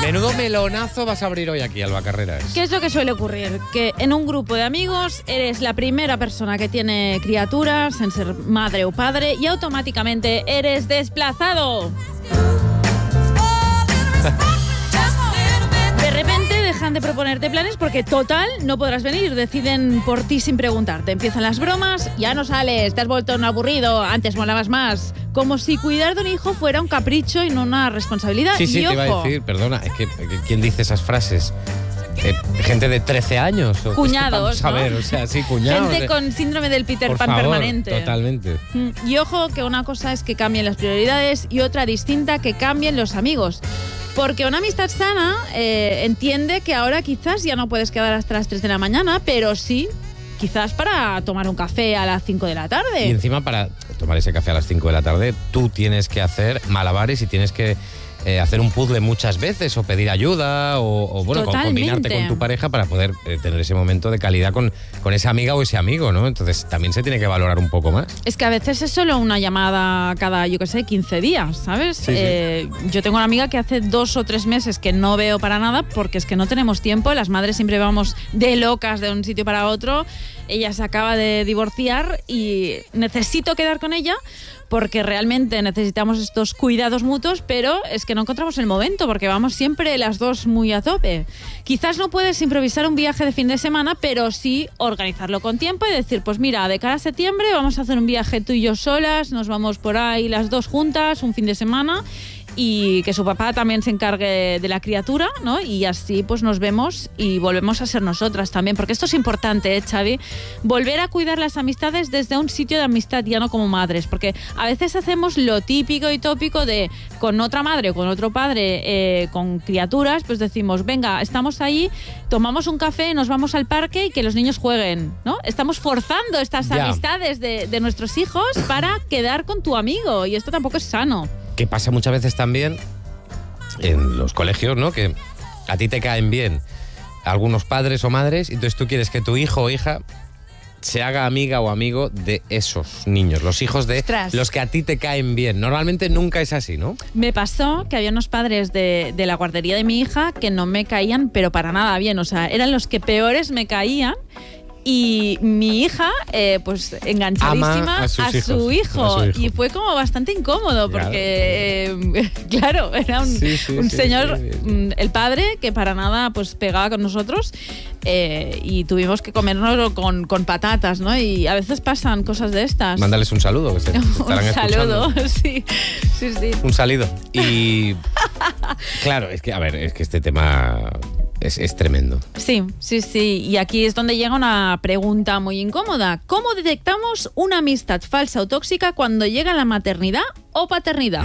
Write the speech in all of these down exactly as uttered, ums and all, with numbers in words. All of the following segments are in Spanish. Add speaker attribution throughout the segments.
Speaker 1: Menudo melonazo vas a abrir hoy aquí, Alba Carreras.
Speaker 2: ¿Qué es lo que suele ocurrir? Que en un grupo de amigos eres la primera persona que tiene criaturas, en ser madre o padre, y automáticamente eres desplazado. De repente dejan de proponerte planes porque total no podrás venir, deciden por ti sin preguntarte. Empiezan las bromas, ya no sales, te has vuelto un aburrido, antes molabas más. Como si cuidar de un hijo fuera un capricho y no una responsabilidad.
Speaker 1: Sí, sí,
Speaker 2: y
Speaker 1: te iba a decir, perdona, es que, ¿quién dice esas frases? Eh, gente de trece años. O
Speaker 2: cuñados,
Speaker 1: es que, vamos a ver,
Speaker 2: ¿no?
Speaker 1: o sea, sí, cuñados.
Speaker 2: Gente con síndrome del Peter
Speaker 1: Por
Speaker 2: Pan
Speaker 1: favor,
Speaker 2: permanente.
Speaker 1: Totalmente.
Speaker 2: Y ojo que una cosa es que cambien las prioridades y otra distinta que cambien los amigos. Porque una amistad sana eh, entiende que ahora quizás ya no puedes quedar hasta las tres de la mañana, pero sí, quizás para tomar un café a las cinco de la tarde.
Speaker 1: Y encima para tomar ese café a las cinco de la tarde, tú tienes que hacer malabares y tienes que eh, hacer un puzzle muchas veces o pedir ayuda o, o bueno, con, combinarte con tu pareja para poder eh, tener ese momento de calidad con, con esa amiga o ese amigo, ¿no? Entonces también se tiene que valorar un poco más.
Speaker 2: Es que a veces es solo una llamada cada, yo qué sé, quince días, ¿sabes?
Speaker 1: Sí,
Speaker 2: eh,
Speaker 1: sí.
Speaker 2: Yo tengo una amiga que hace dos o tres meses que no veo para nada porque es que no tenemos tiempo, las madres siempre vamos de locas de un sitio para otro. Ella se acaba de divorciar y necesito quedar con ella porque realmente necesitamos estos cuidados mutuos, pero es que no encontramos el momento porque vamos siempre las dos muy a tope. Quizás no puedes improvisar un viaje de fin de semana, pero sí organizarlo con tiempo y decir, pues mira, de cara a septiembre vamos a hacer un viaje tú y yo solas, nos vamos por ahí las dos juntas, un fin de semana, y que su papá también se encargue de la criatura, ¿no? Y así pues nos vemos y volvemos a ser nosotras también, porque esto es importante, ¿eh, Xavi? Volver a cuidar las amistades desde un sitio de amistad, ya no como madres, porque a veces hacemos lo típico y tópico de con otra madre o con otro padre eh, con criaturas, pues decimos, venga, estamos ahí, tomamos un café, nos vamos al parque y que los niños jueguen, ¿no? Estamos forzando estas
Speaker 1: ya.
Speaker 2: amistades de, de nuestros hijos para quedar con tu amigo y esto tampoco es sano.
Speaker 1: Que pasa muchas veces también en los colegios, ¿no? Que a ti te caen bien algunos padres o madres y entonces tú quieres que tu hijo o hija se haga amiga o amigo de esos niños, los hijos de
Speaker 2: Ostras.
Speaker 1: los que a ti te caen bien. Normalmente nunca es así, ¿no?
Speaker 2: Me pasó que había unos padres de, de la guardería de mi hija que no me caían, pero para nada bien. O sea, eran los que peores me caían. Y mi hija, eh, pues enganchadísima
Speaker 1: Ama a, sus
Speaker 2: a,
Speaker 1: hijos,
Speaker 2: su hijo,
Speaker 1: a su hijo.
Speaker 2: y fue como bastante incómodo porque, eh, claro, era un,
Speaker 1: sí, sí,
Speaker 2: un
Speaker 1: sí,
Speaker 2: señor,
Speaker 1: sí, sí.
Speaker 2: el padre, que para nada pues pegaba con nosotros eh, y tuvimos que comérnoslo con, con patatas, ¿no? Y a veces pasan cosas de estas.
Speaker 1: Mándales un saludo, que se estarán
Speaker 2: un saludo,
Speaker 1: escuchando.
Speaker 2: sí, sí, sí.
Speaker 1: Un salido. Y claro, es que, a ver, es que este tema es, es tremendo.
Speaker 2: Sí, sí, sí. Y aquí es donde llega una pregunta muy incómoda. ¿Cómo detectamos una amistad falsa o tóxica cuando llega la maternidad o paternidad?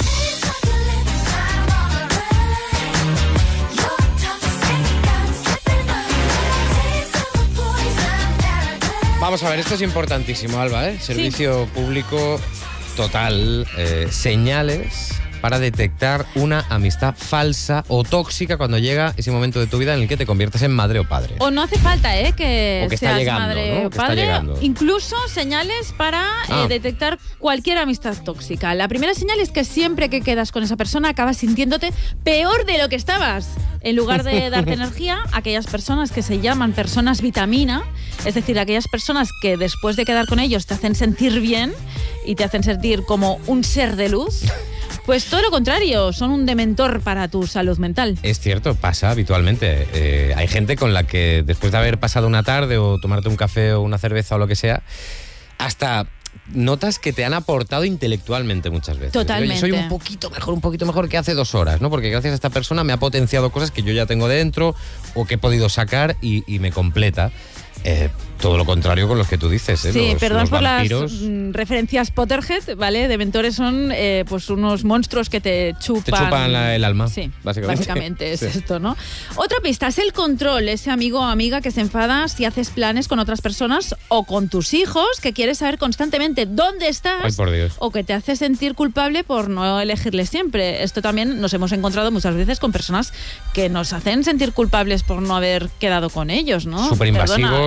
Speaker 1: Vamos a ver, esto es importantísimo, Alba, ¿eh? Servicio sí. público total, eh, señales para detectar una amistad falsa o tóxica cuando llega ese momento de tu vida en el que te conviertes en madre o padre.
Speaker 2: O no hace falta, ¿eh? Que,
Speaker 1: o que
Speaker 2: seas
Speaker 1: está llegando,
Speaker 2: madre
Speaker 1: ¿no?
Speaker 2: o
Speaker 1: Que
Speaker 2: padre.
Speaker 1: está llegando.
Speaker 2: Incluso señales para
Speaker 1: ah.
Speaker 2: eh, detectar cualquier amistad tóxica. La primera señal es que siempre que quedas con esa persona acabas sintiéndote peor de lo que estabas. En lugar de darte energía, aquellas personas que se llaman personas vitamina, es decir, aquellas personas que después de quedar con ellos te hacen sentir bien y te hacen sentir como un ser de luz, pues todo lo contrario, son un dementor para tu salud mental.
Speaker 1: Es cierto, pasa habitualmente. Eh, hay gente con la que después de haber pasado una tarde o tomarte un café o una cerveza o lo que sea, hasta notas que te han aportado intelectualmente muchas veces.
Speaker 2: Totalmente.
Speaker 1: Oye, soy un poquito mejor, un poquito mejor que hace dos horas, ¿no? Porque gracias a esta persona me ha potenciado cosas que yo ya tengo dentro o que he podido sacar y, y me completa. Eh, todo lo contrario con los que tú dices, ¿eh?
Speaker 2: Sí,
Speaker 1: los,
Speaker 2: perdón
Speaker 1: los
Speaker 2: por
Speaker 1: vampiros.
Speaker 2: las mm, referencias Potterhead, ¿vale? Dementores son eh, pues unos monstruos que te chupan.
Speaker 1: Te chupan la, el alma.
Speaker 2: Sí,
Speaker 1: básicamente,
Speaker 2: básicamente es
Speaker 1: sí.
Speaker 2: esto, ¿no? Otra pista es el control, ese amigo o amiga que se enfada si haces planes con otras personas o con tus hijos, que quiere saber constantemente dónde estás.
Speaker 1: Ay, por Dios.
Speaker 2: O que te hace sentir culpable por no elegirle siempre. Esto también nos hemos encontrado muchas veces con personas que nos hacen sentir culpables por no haber quedado con ellos, ¿no?
Speaker 1: Súper invasivos.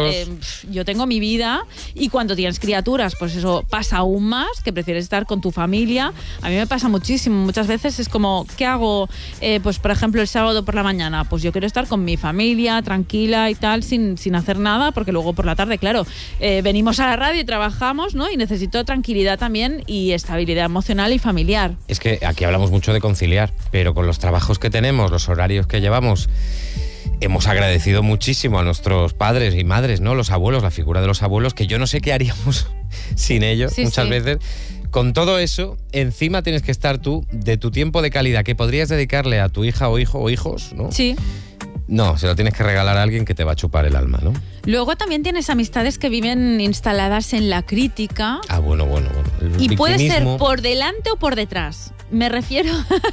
Speaker 1: hijos.
Speaker 2: Eh, yo tengo mi vida y cuando tienes criaturas, pues eso pasa aún más, que prefieres estar con tu familia. A mí me pasa muchísimo. Muchas veces es como, ¿qué hago? Eh, pues por ejemplo el sábado por la mañana, pues yo quiero estar con mi familia, tranquila y tal, sin, sin hacer nada, porque luego por la tarde, claro, eh, venimos a la radio y trabajamos, ¿no? Y necesito tranquilidad también y estabilidad emocional y familiar.
Speaker 1: Es que aquí hablamos mucho de conciliar, pero con los trabajos que tenemos, los horarios que llevamos, hemos agradecido muchísimo a nuestros padres y madres, ¿no? Los abuelos, la figura de los abuelos, que yo no sé qué haríamos sin ellos sí, muchas sí. veces. Con todo eso, encima tienes que estar tú de tu tiempo de calidad que podrías dedicarle a tu hija o hijo o hijos, ¿no?
Speaker 2: Sí.
Speaker 1: No, se lo tienes que regalar a alguien que te va a chupar el alma, ¿no?
Speaker 2: Luego también tienes amistades que viven instaladas en la crítica.
Speaker 1: Ah, bueno, bueno, bueno.
Speaker 2: El y puede ser por delante o por detrás. Me refiero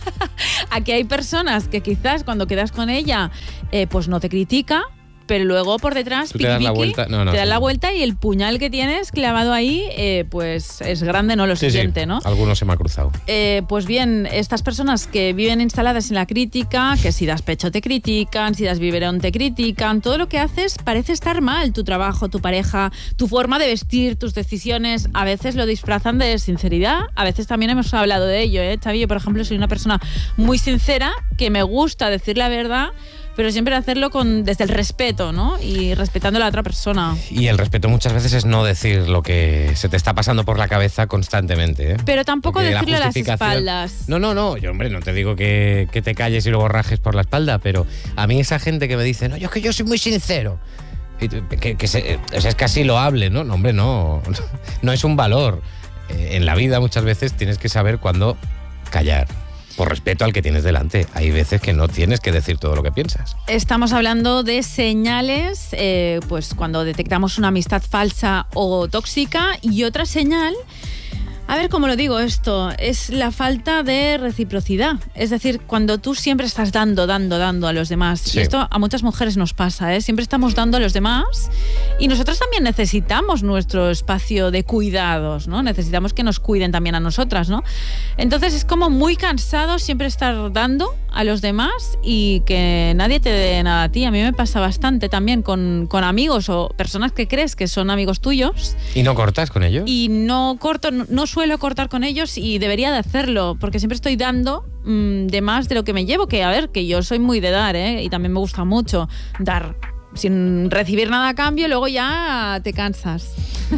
Speaker 2: a que hay personas que quizás cuando quedas con ella, eh, pues no te critica, pero luego por detrás
Speaker 1: piqui, te das
Speaker 2: piqui,
Speaker 1: la vuelta, no, no,
Speaker 2: te das
Speaker 1: sí.
Speaker 2: la vuelta y el puñal que tienes clavado ahí, eh, pues es grande, no lo
Speaker 1: sí,
Speaker 2: siguiente,
Speaker 1: sí.
Speaker 2: ¿no?
Speaker 1: Algunos se me ha cruzado.
Speaker 2: Eh, pues bien, estas personas que viven instaladas en la crítica, que si das pecho te critican, si das biberón te critican, todo lo que haces parece estar mal, tu trabajo, tu pareja, tu forma de vestir, tus decisiones, a veces lo disfrazan de sinceridad, a veces también hemos hablado de ello, ¿eh? Xavi, yo por ejemplo soy una persona muy sincera, que me gusta decir la verdad, pero siempre hacerlo con desde el respeto, ¿no? Y respetando a la otra persona.
Speaker 1: Y el respeto muchas veces es no decir lo que se te está pasando por la cabeza constantemente, ¿eh?
Speaker 2: Pero tampoco
Speaker 1: Porque
Speaker 2: decirle
Speaker 1: la
Speaker 2: a las espaldas.
Speaker 1: No, no, no. Yo, hombre, no te digo que, que te calles y luego rajes por la espalda, pero a mí esa gente que me dice, no, yo es que yo soy muy sincero. Y que, que se, o sea, es casi loable, ¿no? No, hombre, no. No es un valor. En la vida muchas veces tienes que saber cuándo callar. Por respeto al que tienes delante. Hay veces que no tienes que decir todo lo que piensas.
Speaker 2: Estamos hablando de señales, eh, pues cuando detectamos una amistad falsa o tóxica, y otra señal, a ver cómo lo digo esto, es la falta de reciprocidad. Es decir, cuando tú siempre estás dando, dando, dando a los demás. Sí. Y esto a muchas mujeres nos pasa, ¿eh? Siempre estamos dando a los demás y nosotros también necesitamos nuestro espacio de cuidados, ¿no? Necesitamos que nos cuiden también a nosotras, ¿no? Entonces es como muy cansado siempre estar dando a los demás y que nadie te dé nada a ti. A mí me pasa bastante también con, con amigos o personas que crees que son amigos tuyos.
Speaker 1: ¿Y no cortas con ellos?
Speaker 2: Y no corto, no, no suelo cortar con ellos y debería de hacerlo, porque siempre estoy dando mmm, de más de lo que me llevo, que a ver, que yo soy muy de dar, ¿eh? Y también me gusta mucho dar sin recibir nada a cambio, luego ya te cansas.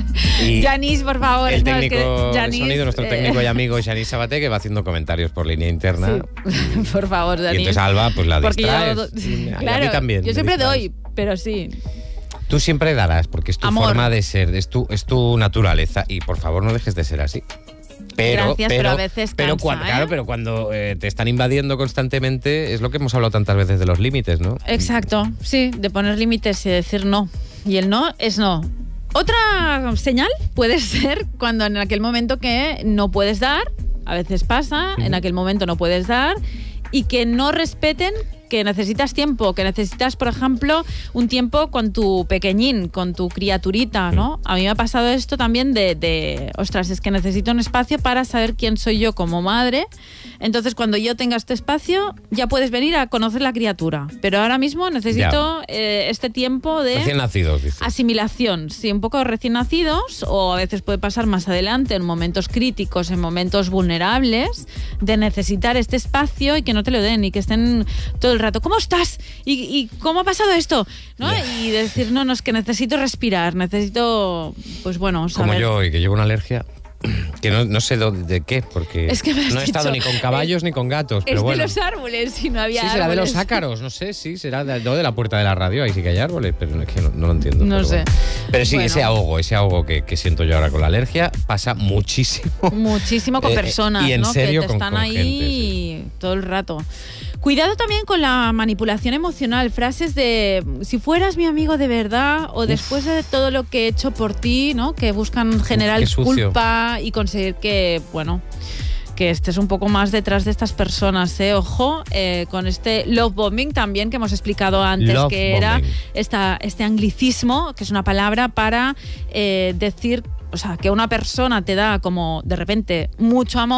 Speaker 2: Yanis, por favor.
Speaker 1: El técnico
Speaker 2: no, es que Yanis,
Speaker 1: de sonido, nuestro técnico
Speaker 2: eh,
Speaker 1: y amigo Yanis Sabaté, que va haciendo comentarios por línea interna.
Speaker 2: Sí. Por favor, Yanis.
Speaker 1: Y entonces Alba, pues la
Speaker 2: porque
Speaker 1: distraes.
Speaker 2: Yo,
Speaker 1: claro, a mí también.
Speaker 2: Yo siempre doy, pero sí.
Speaker 1: Tú siempre darás, porque es tu
Speaker 2: Amor.
Speaker 1: forma de ser, es tu, es tu naturaleza. Y por favor no dejes de ser así. Pero,
Speaker 2: Gracias, pero, pero a veces cansa,
Speaker 1: pero cuando,
Speaker 2: ¿eh?
Speaker 1: Claro, pero cuando eh, te están invadiendo constantemente, es lo que hemos hablado tantas veces de los límites, ¿no?
Speaker 2: Exacto, sí, de poner límites y decir no. Y el no es no. Otra señal puede ser cuando en aquel momento que no puedes dar, a veces pasa, uh-huh. en aquel momento no puedes dar, y que no respeten que necesitas tiempo, que necesitas, por ejemplo, un tiempo con tu pequeñín, con tu criaturita, ¿no? A mí me ha pasado esto también de, de, ostras, es que necesito un espacio para saber quién soy yo como madre. Entonces, cuando yo tenga este espacio, ya puedes venir a conocer la criatura. Pero ahora mismo necesito eh, este tiempo de...
Speaker 1: Recién nacidos, dice.
Speaker 2: Asimilación, sí, un poco de recién nacidos, o a veces puede pasar más adelante, en momentos críticos, en momentos vulnerables, de necesitar este espacio y que no te lo den y que estén todo el rato, ¿cómo estás? ¿Y, y cómo ha pasado esto? ¿No? Yeah. Y decir, no, no, es que necesito respirar, necesito, pues bueno, saber...
Speaker 1: Como yo, y que llevo una alergia... Que no, no sé de, de qué, porque
Speaker 2: es que
Speaker 1: no he estado ni con caballos
Speaker 2: es,
Speaker 1: ni con gatos. Pero
Speaker 2: es
Speaker 1: bueno.
Speaker 2: de los árboles, si no había
Speaker 1: Sí, será
Speaker 2: árboles.
Speaker 1: de los ácaros, no sé, sí, será de, no de la puerta de la radio, ahí sí que hay árboles, pero es que no, no lo entiendo.
Speaker 2: No
Speaker 1: pero
Speaker 2: sé.
Speaker 1: Bueno. Pero sí,
Speaker 2: bueno.
Speaker 1: ese ahogo, ese ahogo que, que siento yo ahora con la alergia pasa muchísimo.
Speaker 2: Muchísimo con personas,
Speaker 1: eh, y en
Speaker 2: ¿no?
Speaker 1: serio,
Speaker 2: que te
Speaker 1: con,
Speaker 2: están
Speaker 1: con
Speaker 2: ahí
Speaker 1: gente, sí.
Speaker 2: todo el rato. Cuidado también con la manipulación emocional, frases de si fueras mi amigo de verdad o Uf. después de todo lo que he hecho por ti, ¿no? Que buscan generar
Speaker 1: Uf,
Speaker 2: culpa y conseguir que, bueno, que estés un poco más detrás de estas personas, ¿eh? Ojo, eh, con este love bombing también que hemos explicado antes,
Speaker 1: love
Speaker 2: que
Speaker 1: bombing.
Speaker 2: era esta, este anglicismo, que es una palabra para eh, decir, o sea, que una persona te da como de repente mucho amor,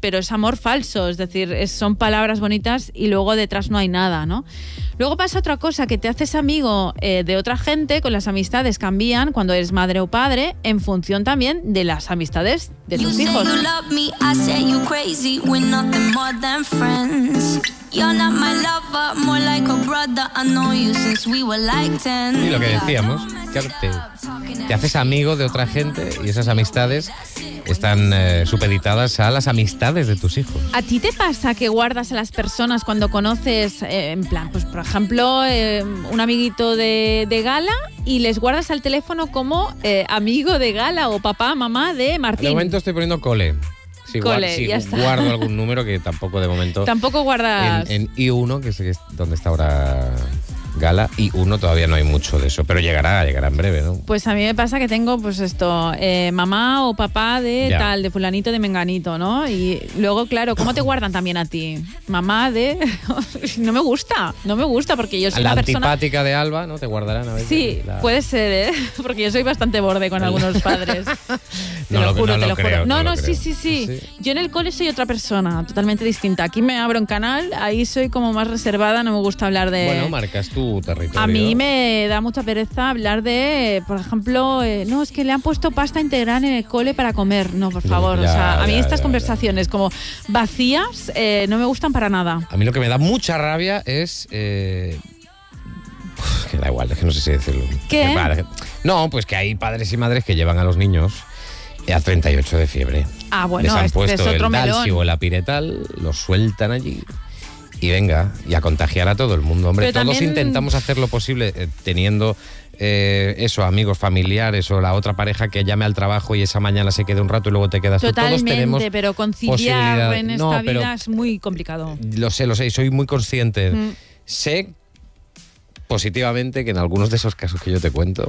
Speaker 2: pero es amor falso, es decir, es, son palabras bonitas y luego detrás no hay nada, ¿no? Luego pasa otra cosa, que te haces amigo eh, de otra gente, con las amistades cambian cuando eres madre o padre, en función también de las amistades de tus hijos.
Speaker 1: Y lo que decíamos, claro, te, te haces amigo de otra gente y esas amistades están eh, supeditadas a las amistades de tus hijos.
Speaker 2: ¿A ti te pasa que guardas a las personas cuando conoces, eh, en plan, pues por ejemplo, eh, un amiguito de, de Gala y les guardas al teléfono como eh, amigo de Gala o papá, mamá de Martín?
Speaker 1: De momento estoy poniendo cole. Si,
Speaker 2: Cole,
Speaker 1: guardo, si
Speaker 2: ya está.
Speaker 1: guardo algún número, que tampoco de momento.
Speaker 2: Tampoco guardas.
Speaker 1: En, en I uno, que es donde está ahora Gala, I uno todavía no hay mucho de eso, pero llegará, llegará en breve, ¿no?
Speaker 2: Pues a mí me pasa que tengo, pues esto, eh, mamá o papá de ya. tal, de fulanito, de menganito, ¿no? Y luego, claro, ¿cómo te guardan también a ti? Mamá de... no me gusta, no me gusta porque yo soy
Speaker 1: la
Speaker 2: una persona...
Speaker 1: La antipática de Alba, ¿no? Te guardarán a veces.
Speaker 2: Sí, la... puede ser, ¿eh? Porque yo soy bastante borde con algunos padres. Te
Speaker 1: no
Speaker 2: lo,
Speaker 1: lo
Speaker 2: juro,
Speaker 1: no
Speaker 2: te
Speaker 1: lo
Speaker 2: lo
Speaker 1: creo,
Speaker 2: juro. No,
Speaker 1: no,
Speaker 2: no, sí, sí, sí, sí. Yo en el cole soy otra persona, totalmente distinta. Aquí me abro un canal, ahí soy como más reservada, no me gusta hablar de...
Speaker 1: Bueno, marcas tu territorio.
Speaker 2: A mí me da mucha pereza hablar de, por ejemplo, eh, no, es que le han puesto pasta integral en el cole para comer. No, por favor.
Speaker 1: Ya,
Speaker 2: o sea, a mí
Speaker 1: ya,
Speaker 2: estas
Speaker 1: ya,
Speaker 2: conversaciones
Speaker 1: ya.
Speaker 2: como vacías eh, no me gustan para nada.
Speaker 1: A mí lo que me da mucha rabia es... Eh, que da igual, es que no sé si decirlo.
Speaker 2: ¿Qué?
Speaker 1: Que, vale, no, pues que hay padres y madres que llevan a los niños a treinta y ocho de fiebre.
Speaker 2: Ah, bueno,
Speaker 1: les han
Speaker 2: este
Speaker 1: puesto
Speaker 2: es otro
Speaker 1: el Dalsi
Speaker 2: melón.
Speaker 1: o el Apiretal, los sueltan allí y venga, y a contagiar a todo el mundo. Hombre,
Speaker 2: Pero
Speaker 1: todos
Speaker 2: también...
Speaker 1: intentamos hacer lo posible eh, teniendo eh, eso, amigos, familiares o la otra pareja que llame al trabajo y esa mañana se quede un rato y luego te quedas.
Speaker 2: Totalmente,
Speaker 1: tú. Todos tenemos
Speaker 2: pero conciliar en esta
Speaker 1: no,
Speaker 2: vida es muy complicado.
Speaker 1: Lo sé, lo sé, y soy muy consciente. Mm. Sé positivamente que en algunos de esos casos que yo te cuento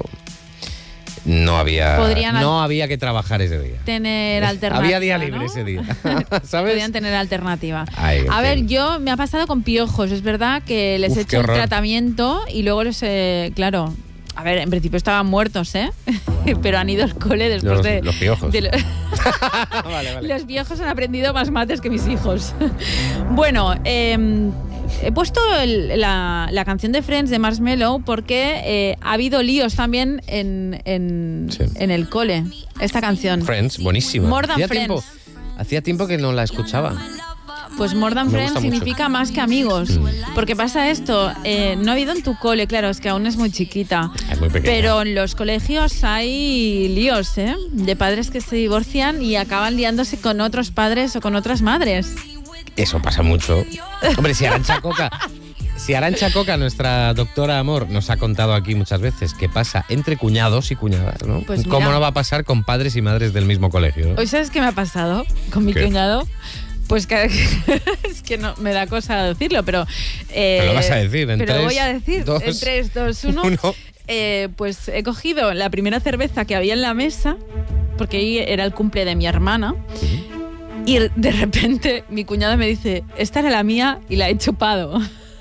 Speaker 1: no había Podrían no había que trabajar ese día.
Speaker 2: Tener alternativa.
Speaker 1: Había día libre, ¿no? Ese día. ¿Sabes?
Speaker 2: Podían tener alternativa.
Speaker 1: Ay,
Speaker 2: a ver, yo me ha pasado con piojos. Es verdad que les
Speaker 1: Uf,
Speaker 2: he hecho el tratamiento y luego les he, claro, a ver, en principio estaban muertos, ¿eh? Pero han ido al cole después
Speaker 1: los,
Speaker 2: de...
Speaker 1: Los piojos.
Speaker 2: De lo...
Speaker 1: vale, vale.
Speaker 2: Los viejos han aprendido más mates que mis hijos. Bueno, eh, he puesto el, la, la canción de Friends de Marshmello porque eh, ha habido líos también en, en, sí. en el cole. Esta canción.
Speaker 1: Friends, buenísima.
Speaker 2: More Than
Speaker 1: hacía
Speaker 2: Friends.
Speaker 1: Tiempo, hacía tiempo que no la escuchaba.
Speaker 2: Pues More Than Friends significa más que amigos. Mm. Porque pasa esto, eh, no ha habido en tu cole, claro, es que aún es muy chiquita.
Speaker 1: Es muy pequeña.
Speaker 2: Pero en los colegios hay líos, ¿eh? De padres que se divorcian y acaban liándose con otros padres o con otras madres.
Speaker 1: Eso pasa mucho. Hombre, si Arantxa Coca, si Arantxa Coca, nuestra doctora amor, nos ha contado aquí muchas veces que pasa entre cuñados y cuñadas, ¿no?
Speaker 2: Pues
Speaker 1: ¿Cómo
Speaker 2: mira,
Speaker 1: no va a pasar con padres y madres del mismo colegio, ¿no?
Speaker 2: ¿Hoy sabes qué me ha pasado con mi
Speaker 1: ¿Qué?
Speaker 2: cuñado? Pues que, es que no me da cosa decirlo, pero... Eh,
Speaker 1: pero lo vas a decir en
Speaker 2: pero
Speaker 1: tres,
Speaker 2: voy a decir
Speaker 1: dos,
Speaker 2: en tres, dos, uno.
Speaker 1: uno.
Speaker 2: Eh, pues he cogido la primera cerveza que había en la mesa, porque ahí era el cumple de mi hermana,
Speaker 1: Sí.
Speaker 2: y de repente mi cuñado me dice, esta era la mía y la he chupado.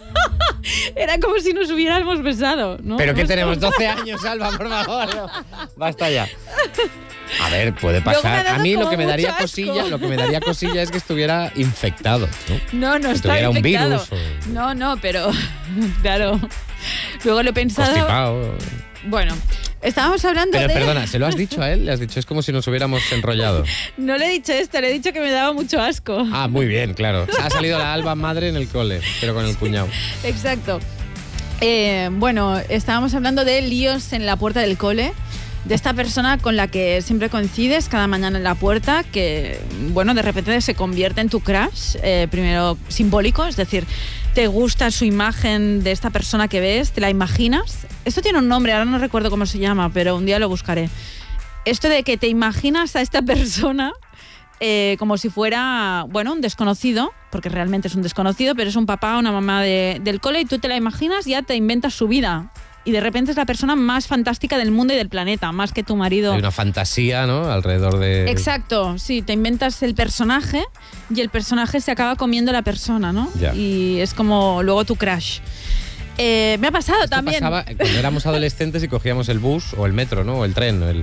Speaker 2: Era como si nos hubiéramos besado, ¿no?
Speaker 1: Pero que
Speaker 2: Hemos
Speaker 1: tenemos
Speaker 2: tomado.
Speaker 1: doce años, Alba, por favor. No. Basta ya. A ver, puede pasar. A mí lo que me daría
Speaker 2: asco.
Speaker 1: cosilla, lo que me daría cosilla es que estuviera infectado, ¿no?
Speaker 2: No, no
Speaker 1: que
Speaker 2: está
Speaker 1: tuviera
Speaker 2: infectado.
Speaker 1: un virus. O...
Speaker 2: No, no, pero claro. Luego lo he pensado.
Speaker 1: Constipado.
Speaker 2: Bueno, estábamos hablando
Speaker 1: Pero
Speaker 2: de...
Speaker 1: perdona, ¿se lo has dicho a él? Le has dicho, es como si nos hubiéramos enrollado.
Speaker 2: No le he dicho esto, le he dicho que me daba mucho asco.
Speaker 1: Ah, muy bien, claro. Ha salido la Alba madre en el cole, pero con el cuñado.
Speaker 2: Exacto. Eh, bueno, estábamos hablando de líos en la puerta del cole, de esta persona con la que siempre coincides cada mañana en la puerta, que, bueno, de repente se convierte en tu crush, eh, primero simbólico, es decir, te gusta su imagen de esta persona que ves, te la imaginas. Esto tiene un nombre, ahora no recuerdo cómo se llama, pero un día lo buscaré. Esto de que te imaginas a esta persona eh, como si fuera, bueno, un desconocido, porque realmente es un desconocido, pero es un papá o una mamá de, del cole y tú te la imaginas y ya te inventas su vida. Y de repente es la persona más fantástica del mundo y del planeta, más que tu marido.
Speaker 1: Hay una fantasía, ¿no? Alrededor de...
Speaker 2: Exacto, sí, te inventas el personaje y el personaje se acaba comiendo la persona, ¿no?
Speaker 1: Ya.
Speaker 2: Y es como luego tu crush. Eh, me ha pasado
Speaker 1: Esto
Speaker 2: también.
Speaker 1: pasaba cuando éramos adolescentes y cogíamos el bus o el metro, ¿no? O el tren, el,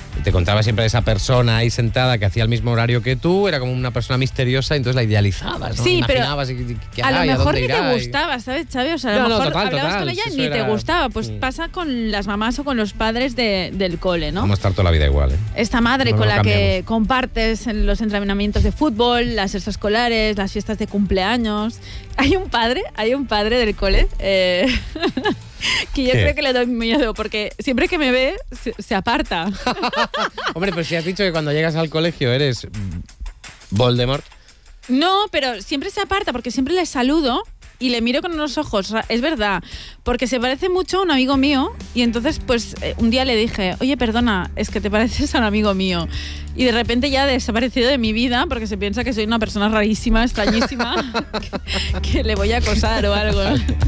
Speaker 1: te contaba siempre de esa persona ahí sentada que hacía el mismo horario que tú, era como una persona misteriosa, y entonces la idealizabas, ¿no?
Speaker 2: Sí,
Speaker 1: imaginabas
Speaker 2: pero
Speaker 1: y, y,
Speaker 2: a lo mejor ni te
Speaker 1: y...
Speaker 2: gustaba, ¿sabes, Xavi? O sea, a lo
Speaker 1: no,
Speaker 2: mejor
Speaker 1: no, total,
Speaker 2: hablabas
Speaker 1: total,
Speaker 2: con ella
Speaker 1: si
Speaker 2: ni
Speaker 1: era...
Speaker 2: te gustaba. Pues
Speaker 1: sí.
Speaker 2: pasa con las mamás o con los padres de, del cole, ¿no?
Speaker 1: Vamos a estar toda la vida igual, ¿eh?
Speaker 2: Esta madre
Speaker 1: no
Speaker 2: con
Speaker 1: lo
Speaker 2: la
Speaker 1: cambiamos.
Speaker 2: que compartes en los entrenamientos de fútbol, las extraescolares, las fiestas de cumpleaños. Hay un padre, hay un padre del cole eh, que yo
Speaker 1: ¿Qué?
Speaker 2: creo que le doy miedo porque siempre que me ve se, se aparta.
Speaker 1: Hombre, pues si has dicho que cuando llegas al colegio eres Voldemort.
Speaker 2: No, pero siempre se aparta porque siempre le saludo y le miro con unos ojos, es verdad, porque se parece mucho a un amigo mío y entonces pues eh, un día le dije, oye, perdona, es que te pareces a un amigo mío. Y de repente ya ha desaparecido de mi vida porque se piensa que soy una persona rarísima, extrañísima, que, que le voy a acosar o algo.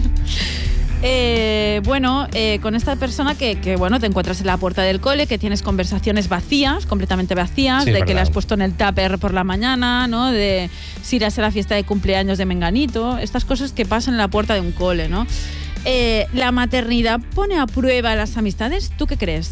Speaker 2: Eh, bueno, eh, con esta persona que, que bueno, te encuentras en la puerta del cole, que tienes conversaciones vacías, completamente vacías,
Speaker 1: Sí,
Speaker 2: de
Speaker 1: es
Speaker 2: que le
Speaker 1: verdad.
Speaker 2: has puesto en el tupper por la mañana, ¿no? De si irás a la fiesta de cumpleaños de Menganito, estas cosas que pasan en la puerta de un cole, ¿no? Eh, ¿La maternidad pone a prueba las amistades? ¿Tú qué crees?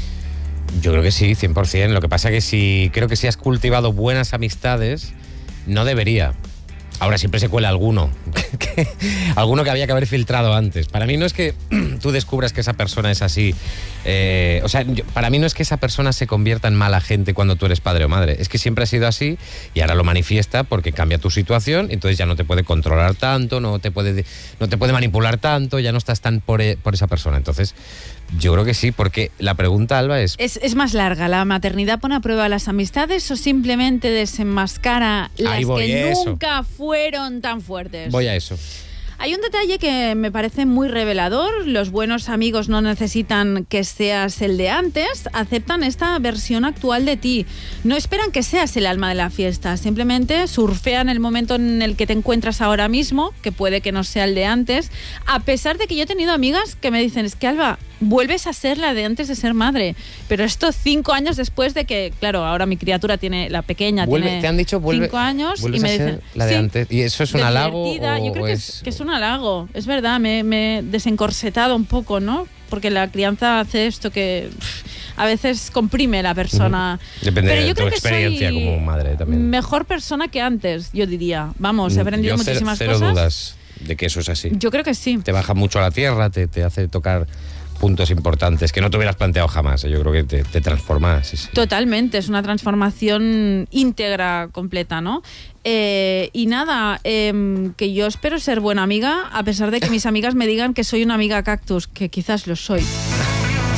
Speaker 1: Yo creo que sí, cien por ciento. Lo que pasa que si creo que si has cultivado buenas amistades, no debería. Ahora siempre se cuela alguno, que, alguno que había que haber filtrado antes. Para mí no es que tú descubras que esa persona es así. Eh, o sea, yo, para mí no es que esa persona se convierta en mala gente cuando tú eres padre o madre. Es que siempre ha sido así y ahora lo manifiesta porque cambia tu situación. Entonces ya no te puede controlar tanto, no te puede, no te puede manipular tanto, ya no estás tan por, por esa persona. Entonces yo creo que sí, porque la pregunta, Alba, es...
Speaker 2: es... Es más larga. ¿La maternidad pone a prueba las amistades o simplemente desenmascara las
Speaker 1: voy,
Speaker 2: que
Speaker 1: eso.
Speaker 2: nunca fueron tan fuertes?
Speaker 1: Voy a eso.
Speaker 2: Hay un detalle que me parece muy revelador. Los buenos amigos no necesitan que seas el de antes, aceptan esta versión actual de ti. No esperan que seas el alma de la fiesta, simplemente surfean el momento en el que te encuentras ahora mismo, que puede que no sea el de antes, a pesar de que yo he tenido amigas que me dicen, es que Alba, vuelves a ser la de antes de ser madre. Pero esto cinco años después de que, claro, ahora mi criatura tiene, la pequeña
Speaker 1: Vuelve,
Speaker 2: tiene
Speaker 1: te han dicho vuelve,
Speaker 2: cinco años
Speaker 1: vuelves
Speaker 2: y me
Speaker 1: a ser
Speaker 2: dicen,
Speaker 1: la de
Speaker 2: sí,
Speaker 1: antes. ¿Y eso es un halago?
Speaker 2: divertida.
Speaker 1: O,
Speaker 2: Yo creo
Speaker 1: o
Speaker 2: que
Speaker 1: es...
Speaker 2: es, que es un halago, es verdad, me, me he desencorsetado un poco, ¿no? Porque la crianza hace esto que pff, a veces comprime a la persona.
Speaker 1: Depende
Speaker 2: Pero
Speaker 1: de
Speaker 2: yo
Speaker 1: tu
Speaker 2: creo que
Speaker 1: experiencia
Speaker 2: soy
Speaker 1: como madre también.
Speaker 2: mejor persona que antes, yo diría. Vamos, he aprendido
Speaker 1: Yo cero,
Speaker 2: muchísimas
Speaker 1: cero
Speaker 2: cosas.
Speaker 1: dudas de que eso es así.
Speaker 2: Yo creo que sí.
Speaker 1: Te baja mucho a la tierra, te, te hace tocar puntos importantes que no te hubieras planteado jamás. Yo creo que te, te transforma. Sí, sí.
Speaker 2: Totalmente, es una transformación íntegra, completa, ¿no? Eh, y nada, eh, que yo espero ser buena amiga, a pesar de que mis amigas me digan que soy una amiga cactus, que quizás lo soy.